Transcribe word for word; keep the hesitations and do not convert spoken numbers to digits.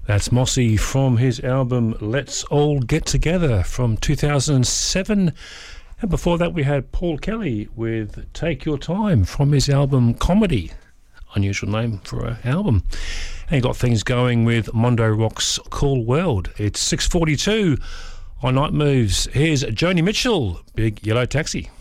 That's Mossy from his album Let's All Get Together from two thousand seven. And before that we had Paul Kelly with Take Your Time from his album Comedy. Unusual name for an album. And you got things going with Mondo Rock's Cool World. It's six forty-two on Night Moves. Here's Joni Mitchell, Big Yellow Taxi.